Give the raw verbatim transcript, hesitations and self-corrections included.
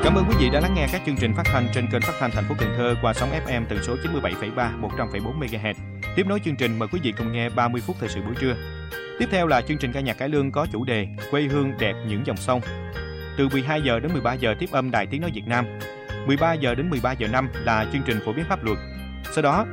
Cảm ơn quý vị đã lắng nghe các chương trình phát thanh trên kênh phát thanh thành phố Cần Thơ qua sóng ép em tần số chín mươi bảy phẩy ba, một trăm phẩy bốn mê ga héc. Tiếp nối chương trình, mời quý vị cùng nghe ba mươi phút thời sự buổi trưa. Tiếp theo là chương trình ca nhạc cải lương có chủ đề Quê hương đẹp những dòng sông. Từ mười hai giờ đến mười ba giờ tiếp âm Đài Tiếng nói Việt Nam. mười ba giờ đến mười ba giờ năm là chương trình phổ biến pháp luật. Sau đó